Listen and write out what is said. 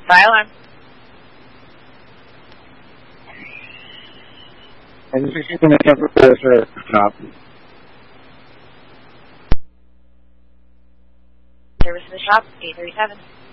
Fire alarm. I just received an attempt for the shop. Service to the shop, 837.